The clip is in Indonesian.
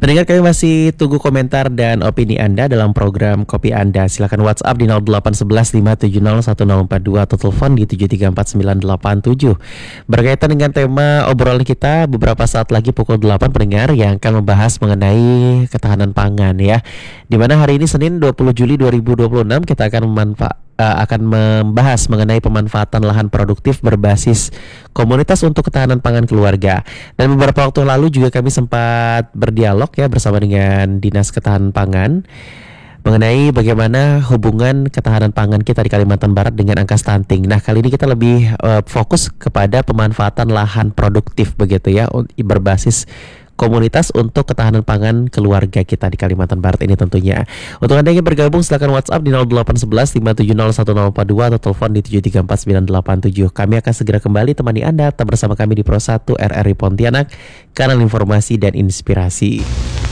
Pendengar, kami masih tunggu komentar dan opini Anda dalam program Kopi Anda. Silakan WhatsApp di 0811 570 1042 atau telepon di 7349987. Berkaitan dengan tema obrolan kita beberapa saat lagi pukul 8, pendengar, yang akan membahas mengenai ketahanan pangan ya. Dimana hari ini Senin 20 Juli 2026 kita akan membahas mengenai pemanfaatan lahan produktif berbasis komunitas untuk ketahanan pangan keluarga. Dan beberapa waktu lalu juga kami sempat berdialog ya bersama dengan Dinas Ketahanan Pangan mengenai bagaimana hubungan ketahanan pangan kita di Kalimantan Barat dengan angka stunting. Nah, kali ini kita lebih fokus kepada pemanfaatan lahan produktif begitu ya, berbasis komunitas untuk ketahanan pangan keluarga kita di Kalimantan Barat ini tentunya. Untuk Anda yang ingin bergabung, silakan WhatsApp di 0811 570 1042 atau telepon di 7349987. Kami akan segera kembali temani Anda tetap bersama kami di Pro 1 RRI Pontianak, kanal informasi dan inspirasi.